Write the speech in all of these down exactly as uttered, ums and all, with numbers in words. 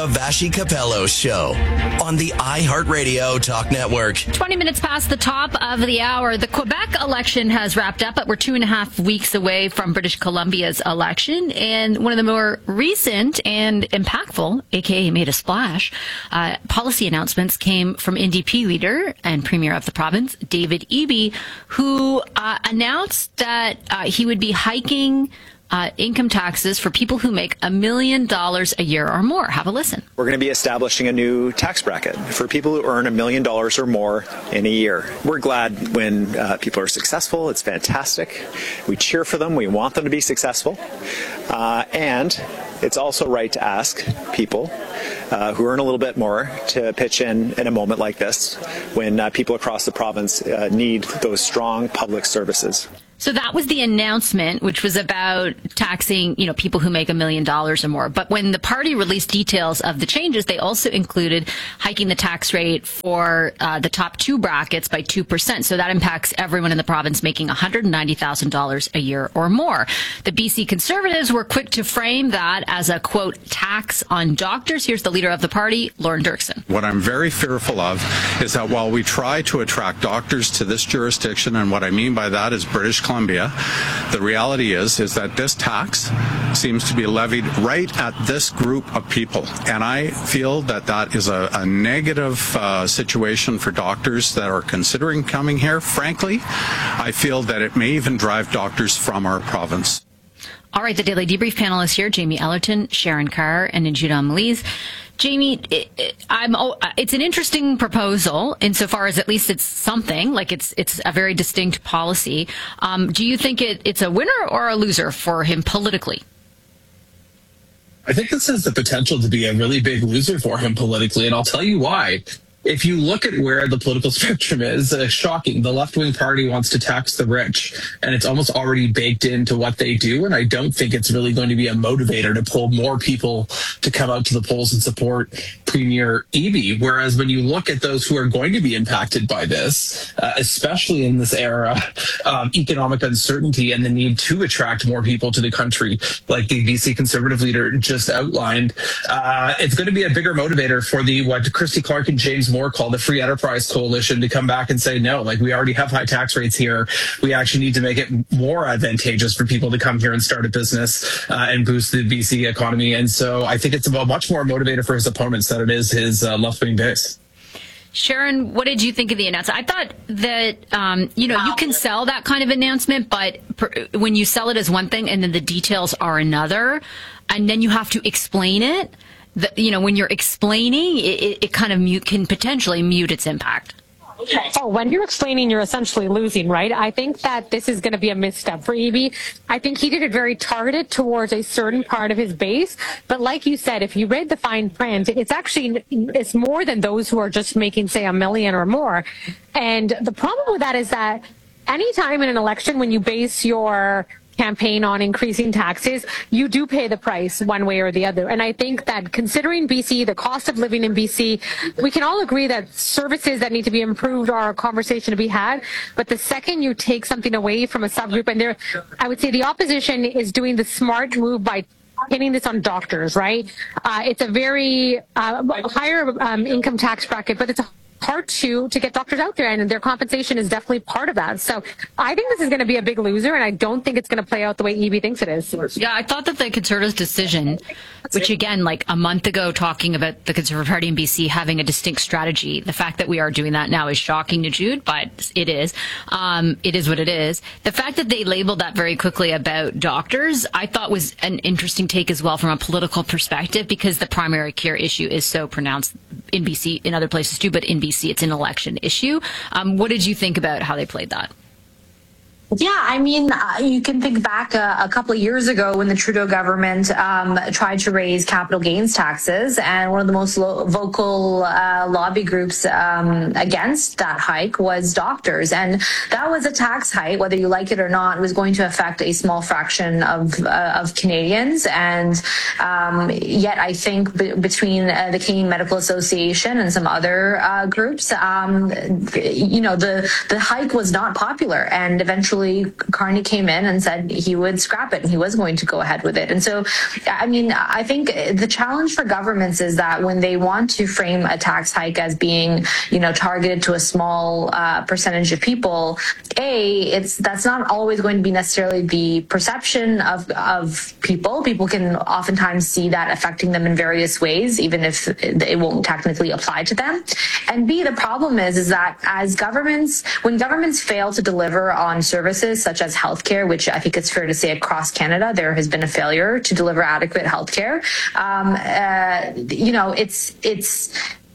A Vashi Capello Show on the iHeartRadio Talk Network. twenty minutes past the top of the hour. The Quebec election has wrapped up, but we're two and a half weeks away from British Columbia's election. And one of the more recent and impactful, aka made a splash, uh, policy announcements came from N D P leader and premier of the province, David Eby, who uh, announced that uh, he would be hiking Uh, income taxes for people who make a million dollars a year or more. Have a listen. We're going to be establishing a new tax bracket for people who earn a million dollars or more in a year. We're glad when uh, people are successful. It's fantastic. We cheer for them. We want them to be successful. Uh, and it's also right to ask people uh, who earn a little bit more to pitch in in a moment like this when uh, people across the province uh, need those strong public services. So that was the announcement, which was about taxing, you know, people who make a million dollars or more. But when the party released details of the changes, they also included hiking the tax rate for uh, the top two brackets by two percent. So that impacts everyone in the province making one hundred ninety thousand dollars a year or more. The B C Conservatives were quick to frame that as a, quote, tax on doctors. Here's the leader of the party, Lorne Dirksen. What I'm very fearful of is that while we try to attract doctors to this jurisdiction, and what I mean by that is British Columbia, Columbia, the reality is is that this tax seems to be levied right at this group of people, and I feel that that is a, a negative uh, situation for doctors that are considering coming here. Frankly, I feel that it may even drive doctors from our province. All right, the Daily Debrief panel is here. Jamie Ellerton, Sharon Carr, and Najida Maliz. Jamie, it, it, I'm, oh, it's an interesting proposal insofar as at least it's something, like it's it's a very distinct policy. Um, do you think it, it's a winner or a loser for him politically? I think this has the potential to be a really big loser for him politically, and I'll tell you why. If you look at where the political spectrum is, uh, shocking. The left-wing party wants to tax the rich, and it's almost already baked into what they do, and I don't think it's really going to be a motivator to pull more people to come out to the polls and support Premier Eby. Whereas when you look at those who are going to be impacted by this, uh, especially in this era of economic uncertainty and the need to attract more people to the country, like the B C Conservative leader just outlined, uh, it's going to be a bigger motivator for the what Christy Clark and James Moore called the Free Enterprise Coalition to come back and say, no, like we already have high tax rates here. We actually need to make it more advantageous for people to come here and start a business uh, and boost the B C economy. And so I think it's a much more motivator for his opponents than it is his uh, left-wing base. Sharon, what did you think of the announcement? I thought that, um, you know, you can sell that kind of announcement, but per, when you sell it as one thing and then the details are another, and then you have to explain it, The, you know, when you're explaining, it, it, it kind of mute, can potentially mute its impact. Oh, when you're explaining, you're essentially losing, right? I think that this is going to be a misstep for Eby. I think he did it very targeted towards a certain part of his base. But like you said, if you read the fine print, it's actually, it's more than those who are just making, say, a million or more. And the problem with that is that anytime in an election when you base your campaign on increasing taxes, you do pay the price one way or the other. And I think that considering B C, the cost of living in B C, we can all agree that services that need to be improved are a conversation to be had. But the second you take something away from a subgroup, and there, I would say the opposition is doing the smart move by pinning this on doctors, right? Uh, it's a very uh, higher um, income tax bracket, but it's a hard to to get doctors out there, and their compensation is definitely part of that. So I think this is going to be a big loser, and I don't think it's going to play out the way Eby thinks it is. Yeah, I thought that the Conservatives' decision, which again, like a month ago, talking about the Conservative Party in B C having a distinct strategy, the fact that we are doing that now is shocking to Jude, but it is. Um, it is what it is. The fact that they labeled that very quickly about doctors, I thought was an interesting take as well from a political perspective, because the primary care issue is so pronounced in B C, in other places too, but in B C it's an election issue. Um, what did you think about how they played that? Yeah, I mean, uh, you can think back a, a couple of years ago when the Trudeau government um, tried to raise capital gains taxes, and one of the most lo- vocal uh, lobby groups um, against that hike was doctors. And that was a tax hike, whether you like it or not, was going to affect a small fraction of uh, of Canadians. And um, yet I think b- between uh, the Canadian Medical Association and some other uh, groups, um, you know, the, the hike was not popular, and eventually eventually Carney came in and said he would scrap it and he was going to go ahead with it. And so, I mean, I think the challenge for governments is that when they want to frame a tax hike as being, you know, targeted to a small uh, percentage of people, A, it's that's not always going to be necessarily the perception of, of people. People can oftentimes see that affecting them in various ways, even if it won't technically apply to them. And B, the problem is, is that as governments, when governments fail to deliver on services such as healthcare, which I think it's fair to say across Canada, there has been a failure to deliver adequate healthcare. Um, uh, you know, it's, it's,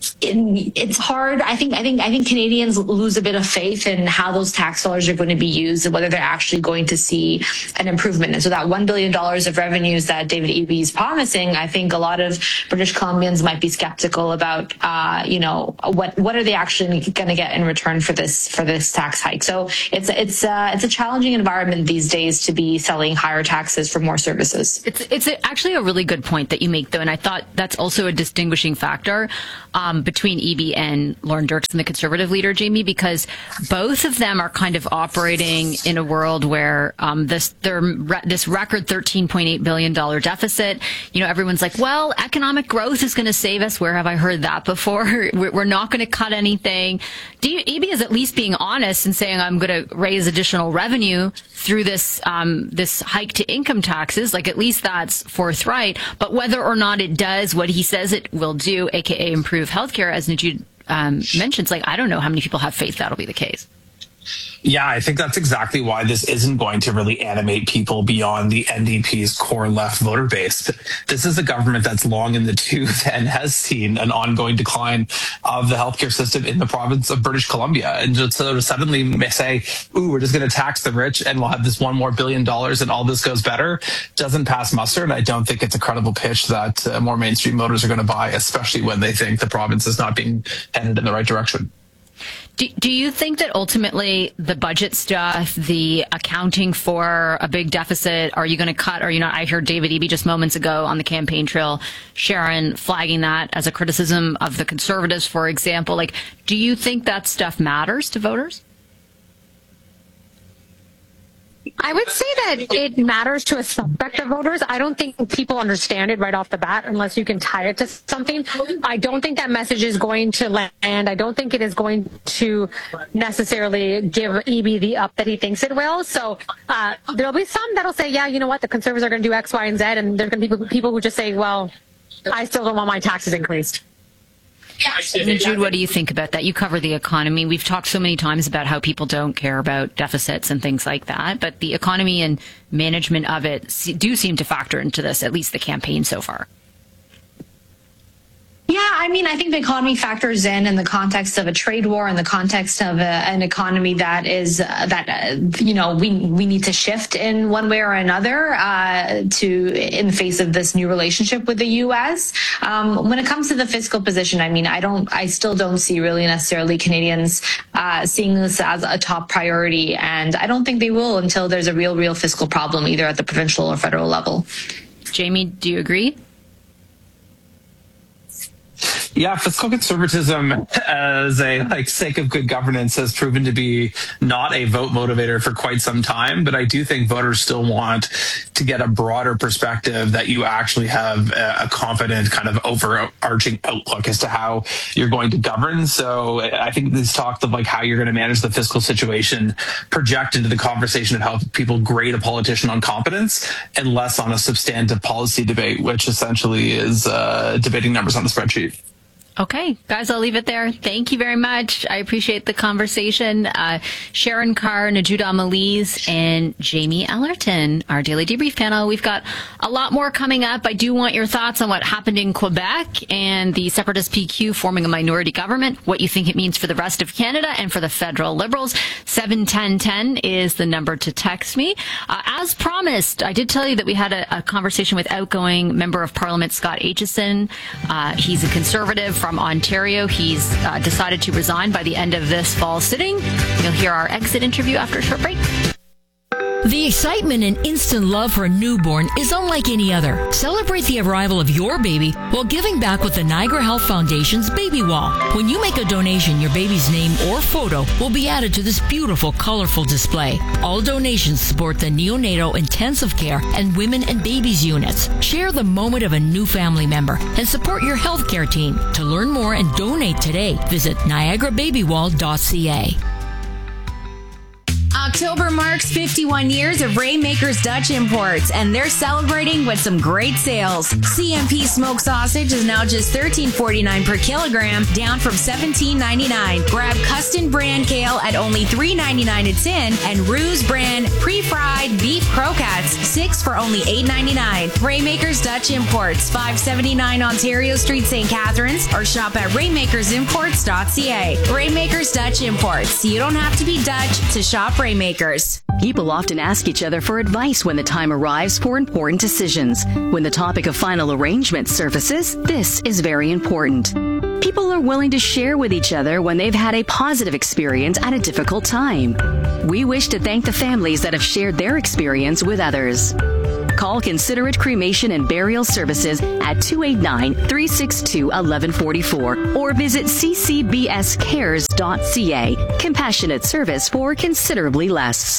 it's hard. I think I think I think Canadians lose a bit of faith in how those tax dollars are going to be used and whether they're actually going to see an improvement. And so that one billion dollars of revenues that David Eby is promising, I think a lot of British Columbians might be skeptical about, uh, you know, what what are they actually going to get in return for this for this tax hike. So it's it's uh, it's a challenging environment these days to be selling higher taxes for more services. It's it's actually a really good point that you make, though, and I thought that's also a distinguishing factor Um, between Eby and Lauren Dirksen, the Conservative leader, Jamie, because both of them are kind of operating in a world where um, this their, this record thirteen point eight billion dollars deficit, you know, everyone's like, well, economic growth is going to save us. Where have I heard that before? We're not going to cut anything. Eby is at least being honest and saying, I'm going to raise additional revenue through this um, this hike to income taxes. Like, at least that's forthright. But whether or not it does what he says it will do, aka improve healthcare, as Najeed um, mentions, like, I don't know how many people have faith that'll be the case. Yeah, I think that's exactly why this isn't going to really animate people beyond the N D P's core left voter base. This is a government that's long in the tooth and has seen an ongoing decline of the healthcare system in the province of British Columbia. And just so to suddenly say, ooh, we're just going to tax the rich and we'll have this one more billion dollars and all this goes better, doesn't pass muster. And I don't think it's a credible pitch that uh, more mainstream voters are going to buy, especially when they think the province is not being headed in the right direction. Do, do you think that ultimately the budget stuff, the accounting for a big deficit, are you going to cut? Are you not? I heard David Eby just moments ago on the campaign trail, Sharon flagging that as a criticism of the Conservatives, for example. Like, do you think that stuff matters to voters? I would say that it matters to a subset of voters. I don't think people understand it right off the bat unless you can tie it to something. I don't think that message is going to land. I don't think it is going to necessarily give Eby the up that he thinks it will. So uh, there'll be some that'll say, yeah, you know what, the Conservatives are going to do X, Y, and Z. And there's going to be people, people who just say, well, I still don't want my taxes increased. And Jude, what do you think about that? You cover the economy. We've talked so many times about how people don't care about deficits and things like that, but the economy and management of it do seem to factor into this, at least the campaign so far. Yeah, I mean, I think the economy factors in in the context of a trade war, in the context of a, an economy that is uh, that uh, you know we we need to shift in one way or another uh, to in the face of this new relationship with the U S. Um, when it comes to the fiscal position, I mean, I don't, I still don't see really necessarily Canadians uh, seeing this as a top priority, and I don't think they will until there's a real, real fiscal problem, either at the provincial or federal level. Jamie, do you agree? Yeah, fiscal conservatism as a like sake of good governance has proven to be not a vote motivator for quite some time, but I do think voters still want to get a broader perspective that you actually have a, a confident kind of overarching outlook as to how you're going to govern. So I think this talk of like how you're going to manage the fiscal situation project into the conversation of how people grade a politician on competence and less on a substantive policy debate, which essentially is uh, debating numbers on the spreadsheet. Okay, guys, I'll leave it there. Thank you very much. I appreciate the conversation. Uh, Sharon Carr, Najeed Al-Malez, and Jamie Ellerton, our Daily Debrief panel. We've got a lot more coming up. I do want your thoughts on what happened in Quebec and the separatist P Q forming a minority government, what you think it means for the rest of Canada and for the federal Liberals. seven ten ten is the number to text me. Uh, as promised, I did tell you that we had a, a conversation with outgoing Member of Parliament Scott Aitchison. Uh, he's a Conservative from Ontario. He's uh, decided to resign by the end of this fall sitting. You'll hear our exit interview after a short break. The excitement and instant love for a newborn is unlike any other. Celebrate the arrival of your baby while giving back with the Niagara Health Foundation's Baby Wall. When you make a donation, your baby's name or photo will be added to this beautiful, colorful display. All donations support the neonatal intensive care and women and babies units. Share the moment of a new family member and support your healthcare team. To learn more and donate today, visit niagara baby wall dot c a. October marks fifty-one years of Rainmakers Dutch Imports, and they're celebrating with some great sales. C M P smoked sausage is now just thirteen forty-nine per kilogram, down from seventeen ninety-nine. Grab Custom brand kale at only three ninety-nine a tin, and Ruse brand pre-fried beef croquettes, six for only eight ninety-nine. Rainmakers Dutch Imports, five seventy-nine Ontario Street, Saint Catharines, or shop at rainmakers imports dot c a. Rainmakers Dutch Imports. You don't have to be Dutch to shop Rainmakers. People often ask each other for advice when the time arrives for important decisions. When the topic of final arrangement surfaces, this is very important. People are willing to share with each other when they've had a positive experience at a difficult time. We wish to thank the families that have shared their experience with others. Call Considerate Cremation and Burial Services at two eight nine, three six two, one one four four or visit c c b s cares dot c a. Compassionate service for considerably less.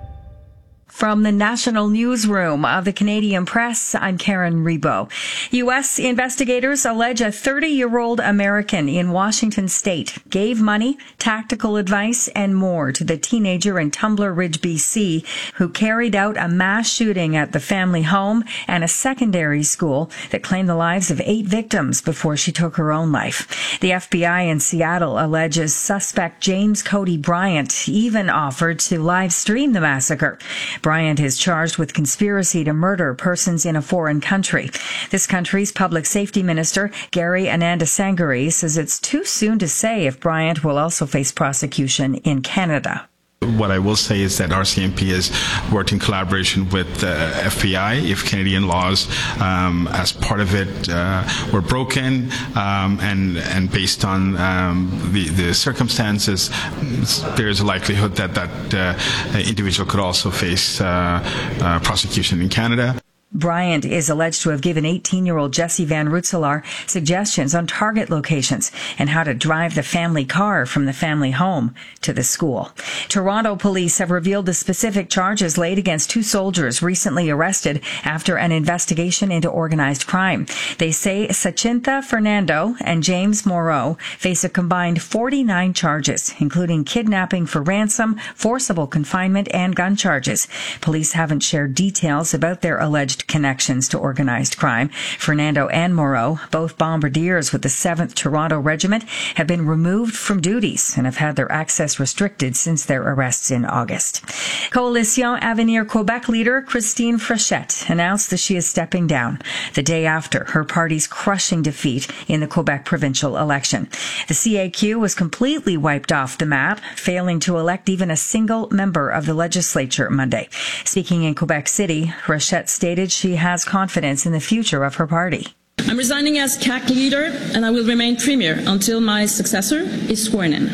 From the National Newsroom of the Canadian Press, I'm Karen Rebo. U S investigators allege a thirty-year-old American in Washington state gave money, tactical advice, and more to the teenager in Tumbler Ridge, B C, who carried out a mass shooting at the family home and a secondary school that claimed the lives of eight victims before she took her own life. The F B I in Seattle alleges suspect James Cody Bryant even offered to live stream the massacre. Bryant is charged with conspiracy to murder persons in a foreign country. This country's public safety minister, Gary Anandasangari, says it's too soon to say if Bryant will also face prosecution in Canada. What I will say is that R C M P has worked in collaboration with the F B I. If Canadian laws, um, as part of it, uh, were broken, um, and and based on um, the the circumstances, there is a likelihood that that uh, individual could also face uh, uh, prosecution in Canada. Bryant is alleged to have given eighteen-year-old Jesse Van Rutselaar suggestions on target locations and how to drive the family car from the family home to the school. Toronto police have revealed the specific charges laid against two soldiers recently arrested after an investigation into organized crime. They say Sachinta Fernando and James Moreau face a combined forty-nine charges, including kidnapping for ransom, forcible confinement, and gun charges. Police haven't shared details about their alleged connections to organized crime. Fernando and Moreau, both bombardiers with the seventh Toronto Regiment, have been removed from duties and have had their access restricted since their arrests in August. Coalition Avenir Quebec leader Christine Frechette announced that she is stepping down the day after her party's crushing defeat in the Quebec provincial election. The C A Q was completely wiped off the map, failing to elect even a single member of the legislature Monday. Speaking in Quebec City, Frechette stated she has confidence in the future of her party. I'm resigning as C A C leader, and I will remain premier until my successor is sworn in.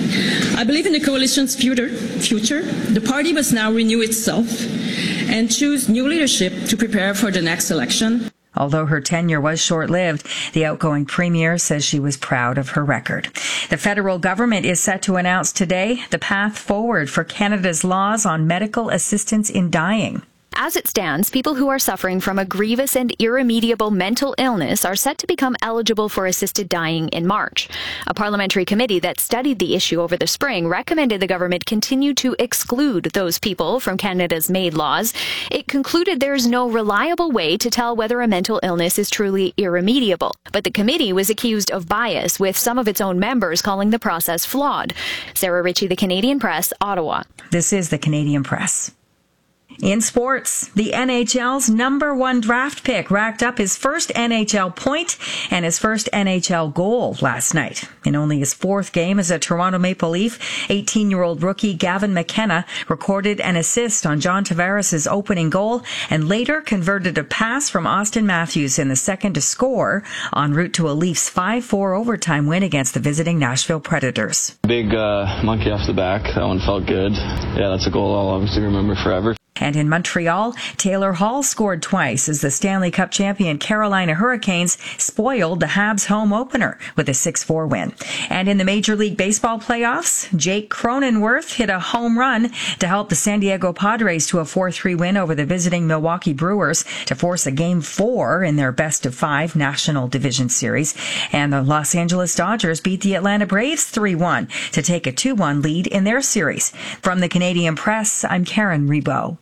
I believe in the coalition's future. future. The party must now renew itself and choose new leadership to prepare for the next election. Although her tenure was short-lived, the outgoing premier says she was proud of her record. The federal government is set to announce today the path forward for Canada's laws on medical assistance in dying. As it stands, people who are suffering from a grievous and irremediable mental illness are set to become eligible for assisted dying in March. A parliamentary committee that studied the issue over the spring recommended the government continue to exclude those people from Canada's MAID laws. It concluded there is no reliable way to tell whether a mental illness is truly irremediable. But the committee was accused of bias, with some of its own members calling the process flawed. Sarah Ritchie, The Canadian Press, Ottawa. This is The Canadian Press. In sports, the N H L's number one draft pick racked up his first N H L point and his first N H L goal last night. In only his fourth game as a Toronto Maple Leaf, eighteen-year-old rookie Gavin McKenna recorded an assist on John Tavares' opening goal and later converted a pass from Austin Matthews in the second to score, en route to a Leafs five four overtime win against the visiting Nashville Predators. Big uh, monkey off the back. That one felt good. Yeah, that's a goal I'll obviously remember forever. And in Montreal, Taylor Hall scored twice as the Stanley Cup champion Carolina Hurricanes spoiled the Habs home opener with a six four win. And in the Major League Baseball playoffs, Jake Cronenworth hit a home run to help the San Diego Padres to a four three win over the visiting Milwaukee Brewers to force a game four in their best of five National Division Series. And the Los Angeles Dodgers beat the Atlanta Braves three one to take a two one lead in their series. From the Canadian Press, I'm Karen Rebo.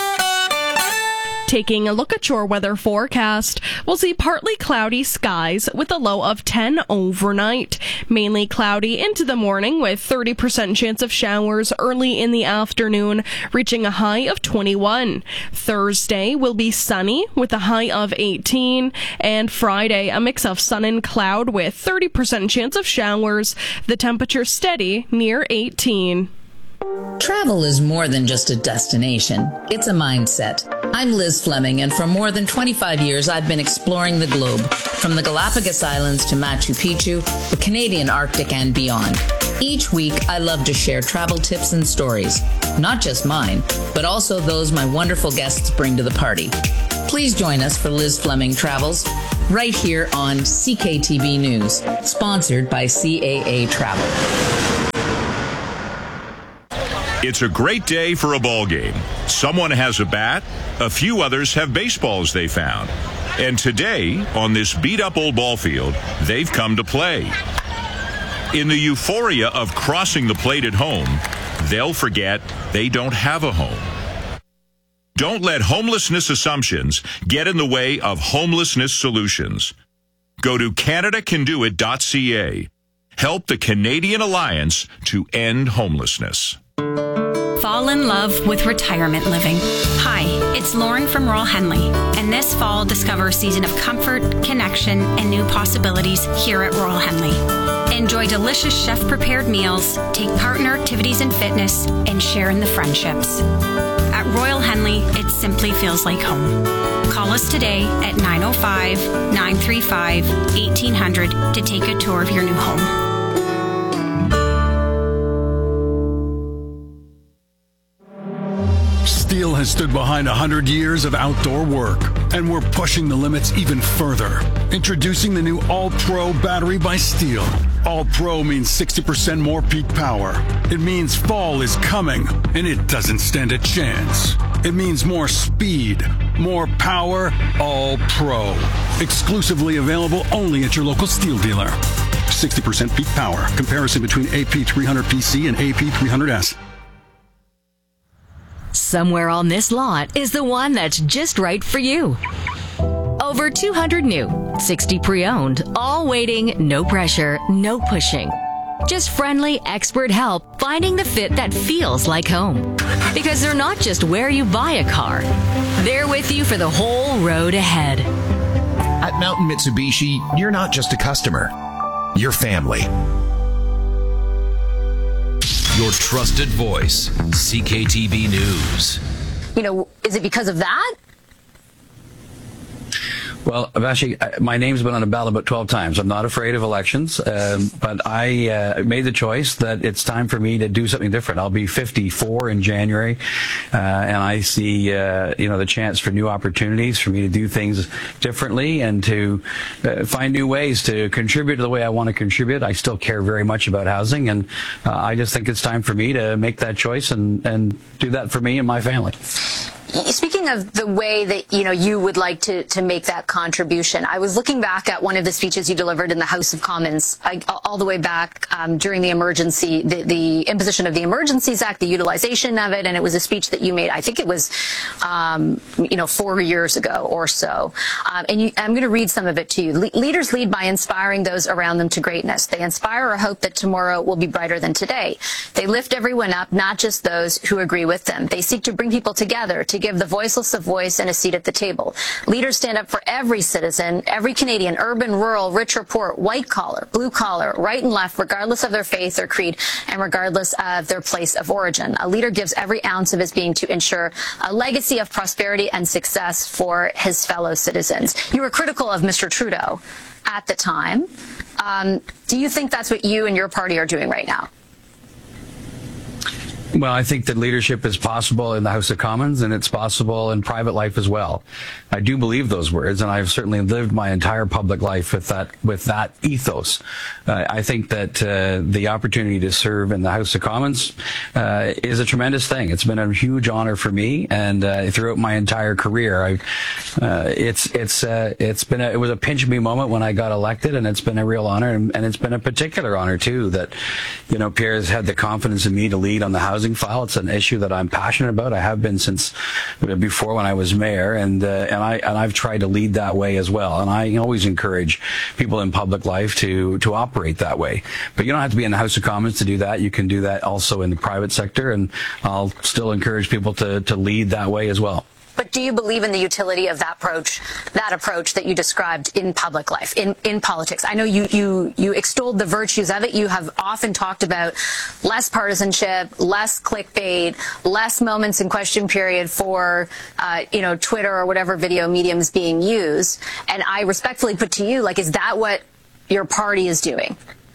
Taking a look at your weather forecast, we'll see partly cloudy skies with a low of ten overnight. Mainly cloudy into the morning with thirty percent chance of showers early in the afternoon, reaching a high of twenty-one. Thursday will be sunny with a high of eighteen. And Friday, a mix of sun and cloud with thirty percent chance of showers. The temperature steady near eighteen. Travel is more than just a destination. It's a mindset. I'm Liz Fleming, and for more than twenty-five years, I've been exploring the globe, from the Galapagos Islands to Machu Picchu, the Canadian Arctic, and beyond. Each week, I love to share travel tips and stories, not just mine, but also those my wonderful guests bring to the party. Please join us for Liz Fleming Travels, right here on C K T B News, sponsored by C A A Travel. It's a great day for a ball game. Someone has a bat, a few others have baseballs they found. And today, on this beat-up old ball field, they've come to play. In the euphoria of crossing the plate at home, they'll forget they don't have a home. Don't let homelessness assumptions get in the way of homelessness solutions. Go to Canada Can Do It dot C A. Help the Canadian Alliance to End Homelessness. Fall in love with retirement living. Hi, it's Lauren from Royal Henley, and this fall discover a season of comfort, connection, and new possibilities here at Royal Henley. Enjoy delicious chef-prepared meals, take part in our activities and fitness, and share in the friendships. At Royal Henley, it simply feels like home. Call us today at nine oh five, nine three five, eighteen hundred to take a tour of your new home. Steel has stood behind one hundred years of outdoor work, and we're pushing the limits even further. Introducing the new All-Pro battery by Steel. All-Pro means sixty percent more peak power. It means fall is coming, and it doesn't stand a chance. It means more speed, more power, All-Pro. Exclusively available only at your local Steel dealer. sixty percent peak power. Comparison between A P three hundred P C and A P three hundred S. Somewhere on this lot is the one that's just right for you. Over two hundred new, sixty pre-owned, all waiting, no pressure, no pushing. Just friendly, expert help finding the fit that feels like home. Because they're not just where you buy a car, they're with you for the whole road ahead. At Mountain Mitsubishi, you're not just a customer, you're family. Your trusted voice, C K T B News. You know, is it because of that? Well, I've actually, my name's been on the ballot about twelve times. I'm not afraid of elections, um, but I uh, made the choice that it's time for me to do something different. I'll be fifty-four in January, uh, and I see, uh, you know, the chance for new opportunities for me to do things differently and to uh, find new ways to contribute to the way I want to contribute. I still care very much about housing, and uh, I just think it's time for me to make that choice and, and do that for me and my family. Speaking of the way that, you know, you would like to, to make that contribution, I was looking back at one of the speeches you delivered in the House of Commons, I, all the way back um, during the emergency, the, the imposition of the Emergencies Act, the utilization of it, and it was a speech that you made, I think it was, um, you know, four years ago or so. Um, and you, I'm going to read some of it to you. Le- leaders lead by inspiring those around them to greatness. They inspire a hope that tomorrow will be brighter than today. They lift everyone up, not just those who agree with them. They seek to bring people together, to give the voiceless a voice and a seat at the table. Leaders stand up for every citizen, every Canadian, urban, rural, rich or poor, white collar, blue collar, right and left, regardless of their faith or creed, and regardless of their place of origin. A leader gives every ounce of his being to ensure a legacy of prosperity and success for his fellow citizens. You were critical of Mister Trudeau at the time. Um, do you think that's what you and your party are doing right now? Well, I think that leadership is possible in the House of Commons, and it's possible in private life as well. I do believe those words, and I've certainly lived my entire public life with that with that ethos. Uh, I think that uh, the opportunity to serve in the House of Commons uh, is a tremendous thing. It's been a huge honor for me, and uh, throughout my entire career, I, uh, it's it's uh, it's been a, it was a pinch me moment when I got elected, and it's been a real honor, and, and it's been a particular honor too that you know Pierre has had the confidence in me to lead on the House file. It's an issue that I'm passionate about. I have been since before when I was mayor, and uh, and I and I've tried to lead that way as well. And I always encourage people in public life to to operate that way. But you don't have to be in the House of Commons to do that. You can do that also in the private sector, and I'll still encourage people to to lead that way as well. But do you believe in the utility of that approach, that approach that you described in public life, in, in politics? I know you, you, you extolled the virtues of it. You have often talked about less partisanship, less clickbait, less moments in question period for, uh, you know, Twitter or whatever video medium is being used. And I respectfully put to you, like, is that what your party is doing?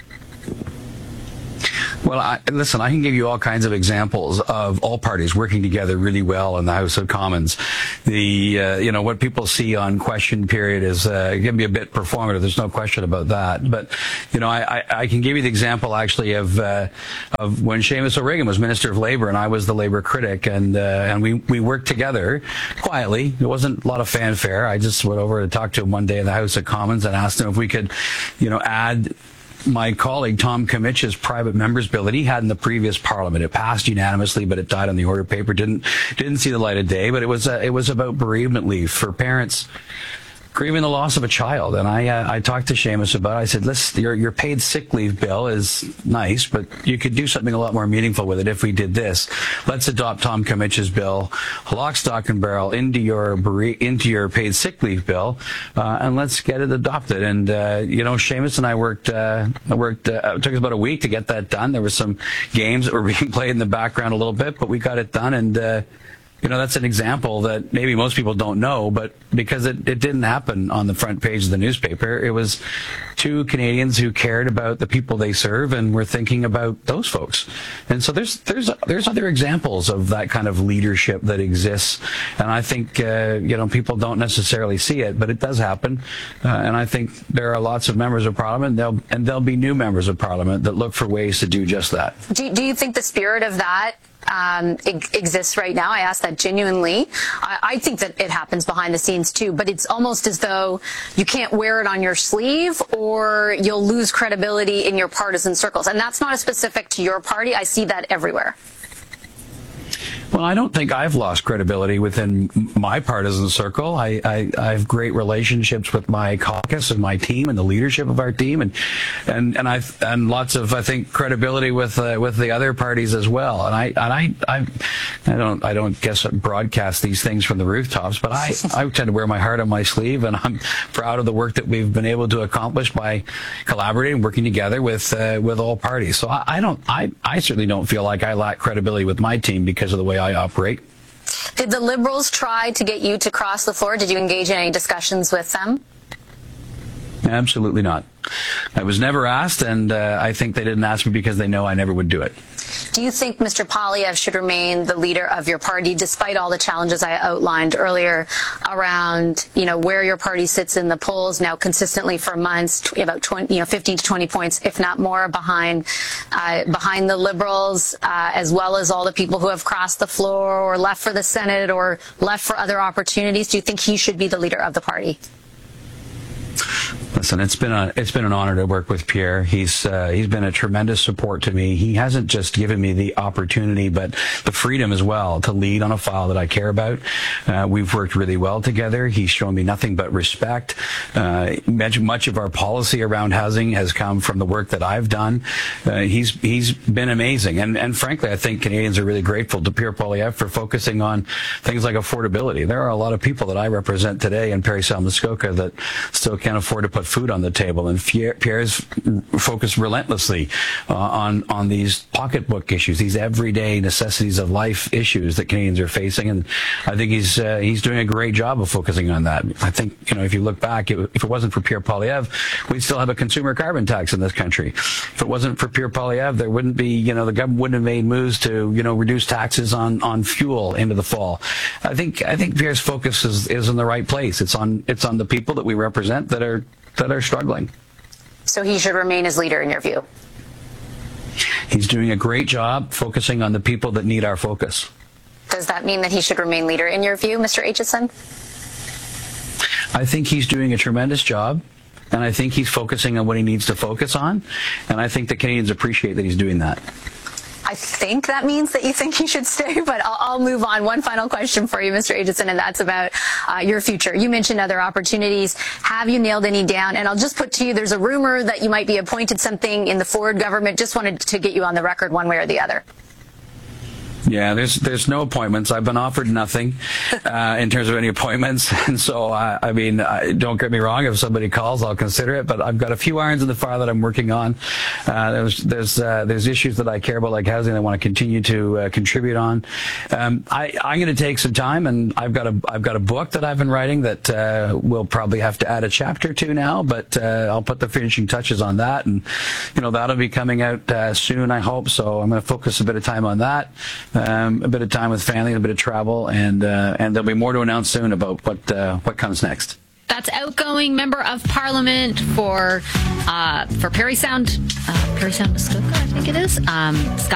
Well, I, listen, I can give you all kinds of examples of all parties working together really well in the House of Commons. The, uh, you know, what people see on question period is, uh, it can be a bit performative. There's no question about that. But, you know, I, I, I can give you the example actually of, uh, of when Seamus O'Regan was Minister of Labour and I was the Labour critic, and, uh, and we, we worked together quietly. It wasn't a lot of fanfare. I just went over to talk to him one day in the House of Commons and asked him if we could, you know, add my colleague Tom Kamich's private members bill that he had in the previous Parliament. It passed unanimously, but it died on the order paper. Didn't didn't see the light of day. But it was uh, it was about bereavement leave for parents grieving the loss of a child. And I uh, I talked to Seamus about it. I said, listen, your your paid sick leave bill is nice, but you could do something a lot more meaningful with it if we did this. Let's adopt Tom Kamich's bill, lock, stock, and barrel into your bere- into your paid sick leave bill, uh, and let's get it adopted. And uh, you know, Seamus and I worked uh, worked. Uh, it took us about a week to get that done. There were some games that were being played in the background a little bit, but we got it done. And uh, you know, that's an example that maybe most people don't know, but because it, it didn't happen on the front page of the newspaper, it was two Canadians who cared about the people they serve and were thinking about those folks. And so there's there's there's other examples of that kind of leadership that exists, and I think uh, you know, people don't necessarily see it, but it does happen. Uh, and I think there are lots of members of Parliament, there'll, and there'll be new members of Parliament that look for ways to do just that. Do, do you think the spirit of that Um, it exists right now? I ask that genuinely. I, I think that it happens behind the scenes too, but it's almost as though you can't wear it on your sleeve or you'll lose credibility in your partisan circles. And that's not specific to your party. I see that everywhere. Well, I don't think I've lost credibility within my partisan circle. I, I, I have great relationships with my caucus and my team and the leadership of our team, and and and I've and lots of, I think, credibility with uh, with the other parties as well. And I and I I, I don't I don't guess broadcast these things from the rooftops, but I I tend to wear my heart on my sleeve, and I'm proud of the work that we've been able to accomplish by collaborating, working together with uh, with all parties. So I, I don't I I certainly don't feel like I lack credibility with my team because of the way I operate. Did the Liberals try to get you to cross the floor? Did you engage in any discussions with them? Absolutely not. I was never asked, and uh, I think they didn't ask me because they know I never would do it. Do you think Mister Poilievre should remain the leader of your party, despite all the challenges I outlined earlier around, you know, where your party sits in the polls now consistently for months, about twenty, you know, fifteen to twenty points, if not more, behind uh, behind the Liberals, uh, as well as all the people who have crossed the floor or left for the Senate or left for other opportunities? Do you think he should be the leader of the party? Listen, it's been a it's been an honor to work with Pierre. He's uh, he's been a tremendous support to me. He hasn't just given me the opportunity, but the freedom as well to lead on a file that I care about. Uh, we've worked really well together. He's shown me nothing but respect. Uh, much of our policy around housing has come from the work that I've done. Uh, he's he's been amazing, and and frankly, I think Canadians are really grateful to Pierre Poilievre for focusing on things like affordability. There are a lot of people that I represent today in Parry Sound Muskoka that still can't afford to put food on the table. And Pierre's focused relentlessly uh, on on these pocketbook issues, these everyday necessities of life issues that Canadians are facing. And I think he's uh, he's doing a great job of focusing on that. I think, you know, if you look back, it, if it wasn't for Pierre Poilievre, we'd still have a consumer carbon tax in this country. If it wasn't for Pierre Poilievre, there wouldn't be, you know, the government wouldn't have made moves to, you know, reduce taxes on, on fuel into the fall. I think I think Pierre's focus is, is in the right place. It's on it's on the people that we represent that are that are struggling. So he should remain as leader in your view? He's doing a great job focusing on the people that need our focus. Does that mean that he should remain leader in your view, Mister Aitchison? I think he's doing a tremendous job, and I think he's focusing on what he needs to focus on, and I think the Canadians appreciate that he's doing that. I think that means that you think he should stay, but I'll, I'll move on. One final question for you, Mister Aitchison, and that's about uh, your future. You mentioned other opportunities. Have you nailed any down? And I'll just put to you, there's a rumor that you might be appointed something in the Ford government. Just wanted to get you on the record one way or the other. Yeah, there's there's no appointments. I've been offered nothing uh, in terms of any appointments, and so I, I mean, I, don't get me wrong. If somebody calls, I'll consider it. But I've got a few irons in the fire that I'm working on. Uh, there's there's uh, there's issues that I care about, like housing, that I want to continue to uh, contribute on. Um, I, I'm going to take some time, and I've got a I've got a book that I've been writing that uh, we'll probably have to add a chapter to now. But uh, I'll put the finishing touches on that, and you know that'll be coming out uh, soon, I hope. So I'm going to focus a bit of time on that. Um, a bit of time with family, a bit of travel, and uh, and there'll be more to announce soon about what uh, what comes next. That's outgoing member of Parliament for uh, for Parry Sound, uh, Parry Sound, Muskoka, I think it is. Um, Scott